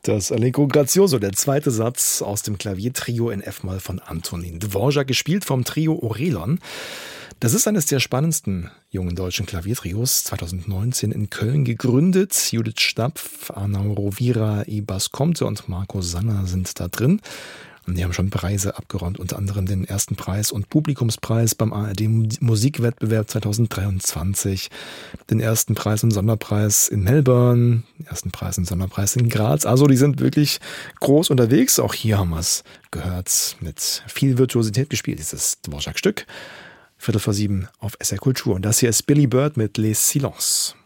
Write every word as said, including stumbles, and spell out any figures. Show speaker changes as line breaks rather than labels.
Das Allegro Grazioso, der zweite Satz aus dem Klaviertrio in F-Moll von Antonin Dvorak, gespielt vom Trio Orelon. Das ist eines der spannendsten jungen deutschen Klaviertrios, zweitausendneunzehn in Köln gegründet. Judith Stapf, Arnau Rovira, Ebas Comte und Marco Sanner sind da drin. Und die haben schon Preise abgeräumt, unter anderem den ersten Preis und Publikumspreis beim A R D Musikwettbewerb zweitausenddreiundzwanzig, den ersten Preis und Sonderpreis in Melbourne, den ersten Preis und Sonderpreis in Graz. Also die sind wirklich groß unterwegs. Auch hier haben wir es gehört, mit viel Virtuosität gespielt, dieses Dvorak-Stück. Viertel vor sieben auf S R Kultur. Und das hier ist Billy Bird mit Les Silences.